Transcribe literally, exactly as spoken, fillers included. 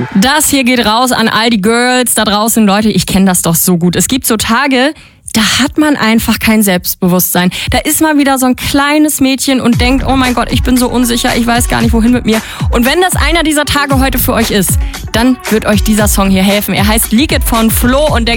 Das hier geht raus an all die Girls da draußen. Leute, ich kenne das doch so gut. Es gibt so Tage, da hat man einfach kein Selbstbewusstsein. Da ist mal wieder so ein kleines Mädchen und denkt, oh mein Gott, ich bin so unsicher, ich weiß gar nicht, wohin mit mir. Und wenn das einer dieser Tage heute für euch ist, dann wird euch dieser Song hier helfen. Er heißt Leak It von Flo und der